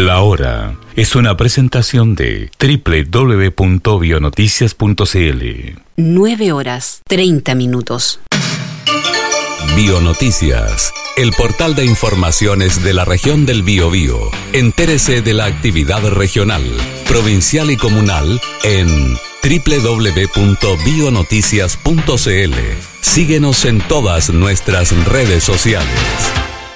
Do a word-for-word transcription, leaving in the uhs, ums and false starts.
La Hora es una presentación de doble u doble u doble u punto bionoticias punto c l. nueve horas, treinta minutos. Bionoticias, el portal de informaciones de la región del Biobío. Entérese de la actividad regional, provincial y comunal en doble u doble u doble u punto bionoticias punto c l. Síguenos en todas nuestras redes sociales.